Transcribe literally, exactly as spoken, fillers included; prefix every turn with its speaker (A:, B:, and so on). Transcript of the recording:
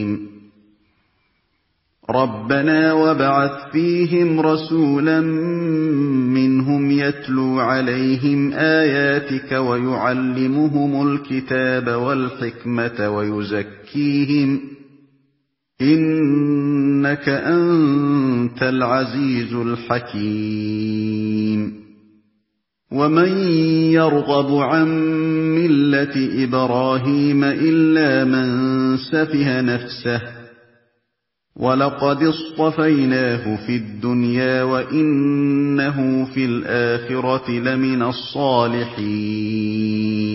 A: رَبَّنَا وَابْعَثْ فِيهِمْ رَسُولًا مِّنْهُمْ يَتْلُو عَلَيْهِمْ آيَاتِكَ وَيُعَلِّمُهُمُ الْكِتَابَ وَالْحِكْمَةَ وَيُزَكِّيهِمْ ۚ إِنَّكَ أَنتَ الْعَزِيزُ الْحَكِيمُ وَمَن يَرْغَبُ عَن مِّلَّةِ إِبْرَاهِيمَ إِلَّا مَن سَفِهَ نَفْسَهُ وَلَقَدِ اصْطَفَيْنَاهُ فِي الدُّنْيَا وَإِنَّهُ فِي الْآخِرَةِ لَمِنَ الصَّالِحِينَ